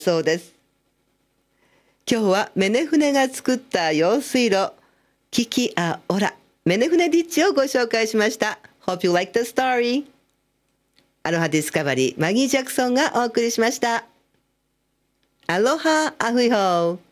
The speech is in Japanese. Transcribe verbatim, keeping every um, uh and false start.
そうです。今日はメネフネが作った用水路、キキアオラ、メネフネディッチをご紹介しました。Hope you like the story. アロハディスカバリー、マギー・ジャクソンがお送りしました。アロハ、アフイホー。